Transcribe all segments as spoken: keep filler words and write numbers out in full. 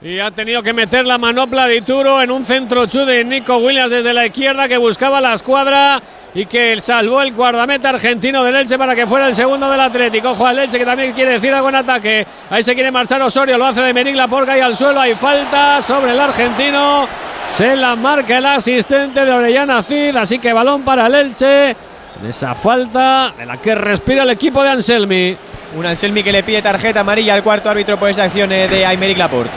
Y ha tenido que meter la manopla de Dituro en un centro chu de Nico Williams desde la izquierda, que buscaba la escuadra y que salvó el guardameta argentino del Elche para que fuera el segundo del Atlético. Ojo al Elche, que también quiere decir algo en ataque. Ahí se quiere marchar Osorio, lo hace de Menic, la porca y al suelo. Hay falta sobre el argentino. Se la marca el asistente de Orellana Cid, así que balón para el Elche. En esa falta de la que respira el equipo de Anselmi. Un Anselmi que le pide tarjeta amarilla al cuarto árbitro por esa acción de Aymeric Laporte.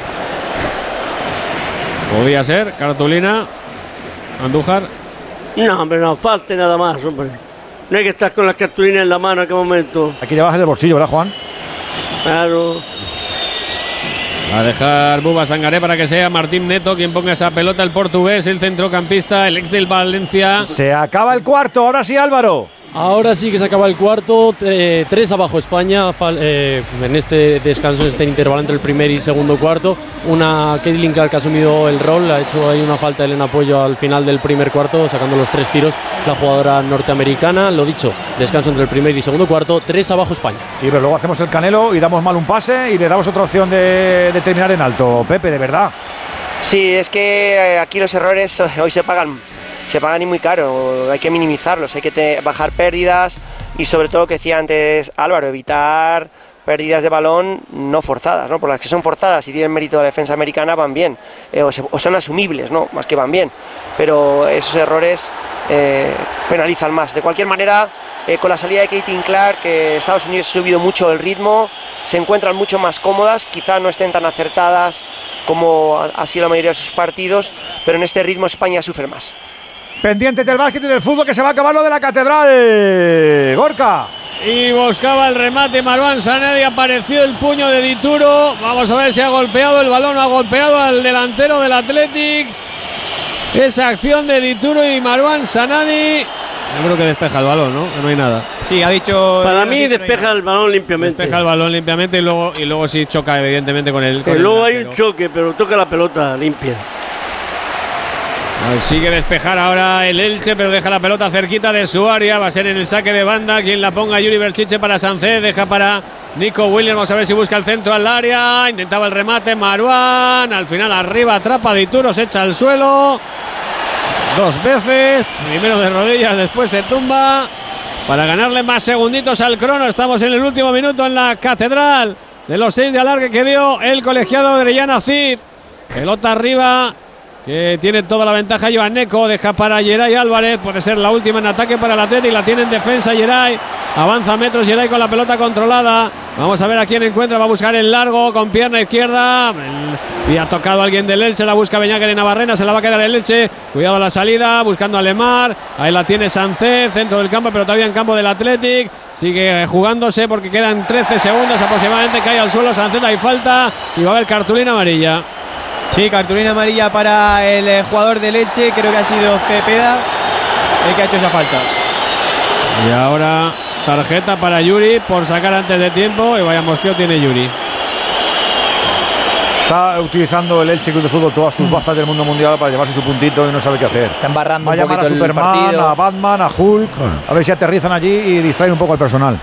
Podía ser, cartulina. Andújar. No, hombre, no, falte nada más, hombre. No hay que estar con las cartulinas en la mano en aquel momento. Aquí llevas el bolsillo, ¿verdad, Juan? Claro. Va a dejar Buba Sangaré para que sea Martín Neto quien ponga esa pelota, el portugués, el centrocampista, el ex del Valencia. Se acaba el cuarto, ahora sí, Álvaro. Ahora sí que se acaba el cuarto, eh, tres abajo España, eh, en este descanso, en este intervalo entre el primer y segundo cuarto. Una Caitlin Clark que ha asumido el rol, ha hecho ahí una falta de Elena Apoyo al final del primer cuarto, sacando los tres tiros la jugadora norteamericana. Lo dicho, descanso entre el primer y segundo cuarto, tres abajo España. Sí, pero luego hacemos el canelo y damos mal un pase y le damos otra opción de, de terminar en alto. Pepe, de verdad. Sí, es que aquí los errores hoy se pagan. Se pagan y muy caro, hay que minimizarlos, hay que te, bajar pérdidas y sobre todo lo que decía antes Álvaro, evitar pérdidas de balón no forzadas, ¿no? Por las que son forzadas y tienen mérito de la defensa americana van bien, eh, o, se, o son asumibles, ¿no? Más que van bien, pero esos errores eh, penalizan más. De cualquier manera, eh, con la salida de Caitlin Clark, que Estados Unidos ha subido mucho el ritmo, se encuentran mucho más cómodas, quizá no estén tan acertadas como ha, ha sido la mayoría de sus partidos, pero en este ritmo España sufre más. Pendientes del básquet y del fútbol, que se va a acabar lo de la Catedral. Gorka. Y buscaba el remate Marwan Sanedi, apareció el puño de Dituro. Vamos a ver si ha golpeado el balón, ha golpeado al delantero del Athletic. Esa acción de Dituro y Marwan Sanedi. Yo creo que despeja el balón, ¿no? Que no hay nada. Sí, ha dicho. Para mí despeja el balón limpiamente. Despeja el balón limpiamente y luego, y luego sí choca evidentemente con el. Con y luego el hay un choque, pero toca la pelota limpia. Sigue despejar ahora el Elche, pero deja la pelota cerquita de su área. Va a ser en el saque de banda quien la ponga. Yuri Berchiche para Sánchez, deja para Nico Williams. Vamos a ver si busca el centro al área. Intentaba el remate Marwan. Al final arriba atrapa Dituro, se echa al suelo dos veces. Primero de rodillas, después se tumba para ganarle más segunditos al crono. Estamos en el último minuto en la Catedral de los seis de alargue que dio el colegiado de Orellana Cid. Pelota arriba, que tiene toda la ventaja Joan Neco, deja para Geray Álvarez, puede ser la última en ataque para el Athletic, la tiene en defensa Geray, avanza metros Geray con la pelota controlada, vamos a ver a quién encuentra, va a buscar el largo con pierna izquierda, y ha tocado a alguien del Elche, la busca Beñáquer en Navarrena, se la va a quedar el Elche, cuidado a la salida, buscando a Lemar, ahí la tiene Sánchez, centro del campo, pero todavía en campo del Athletic, sigue jugándose porque quedan trece segundos aproximadamente, cae al suelo Sánchez, hay falta y va a haber cartulina amarilla. Sí, cartulina amarilla para el eh, jugador de Leche, creo que ha sido Cepeda el que ha hecho esa falta. Y ahora tarjeta para Yuri por sacar antes de tiempo, y vaya mosqueo tiene Yuri. Está utilizando el Elche Club de Fútbol todas sus bazas del mundo mundial para llevarse su puntito y no sabe qué hacer. Está embarrando Va a un llamar a Superman, a Batman, a Hulk, a ver si aterrizan allí y distraen un poco al personal.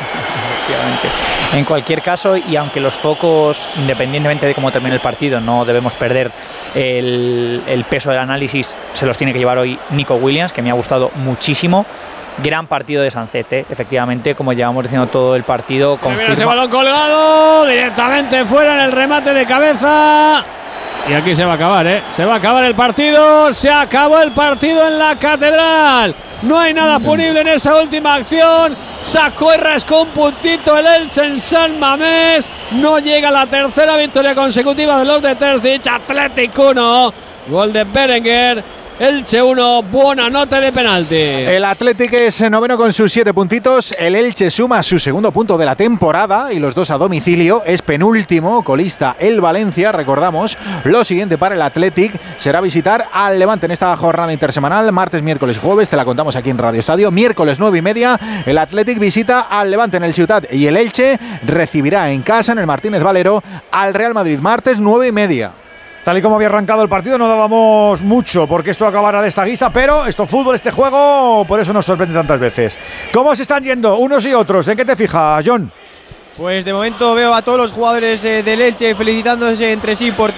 En cualquier caso, y aunque los focos, independientemente de cómo termine el partido, no debemos perder el, el peso del análisis, se los tiene que llevar hoy Nico Williams, que me ha gustado muchísimo. Gran partido de Sánchez, ¿eh? Efectivamente, como llevamos diciendo todo el partido. Confirma. Ese balón colgado directamente fuera en el remate de cabeza. Y aquí se va a acabar, ¿eh? Se va a acabar el partido. Se acabó el partido en la Catedral. No hay nada punible en esa última acción. Sacó y rascó un puntito el Elche en San Mamés. No llega a la tercera victoria consecutiva de los de Terzic. Athletic uno. Gol de Berenguer. Elche uno, buena nota de penalti. El Athletic es noveno con sus siete puntitos. El Elche suma su segundo punto de la temporada y los dos a domicilio. Es penúltimo, colista el Valencia. Recordamos, lo siguiente para el Athletic será visitar al Levante en esta jornada intersemanal. Martes, miércoles, jueves, te la contamos aquí en Radio Estadio. Miércoles nueve y media, el Athletic visita al Levante en el Ciutat y el Elche recibirá en casa, en el Martínez Valero, al Real Madrid. Martes nueve y media. Tal y como había arrancado el partido, no dábamos mucho porque esto acabara de esta guisa, pero esto fútbol, este juego, por eso nos sorprende tantas veces. ¿Cómo se están yendo unos y otros? ¿En qué te fijas, John? Pues de momento veo a todos los jugadores eh, del Elche felicitándose entre sí porque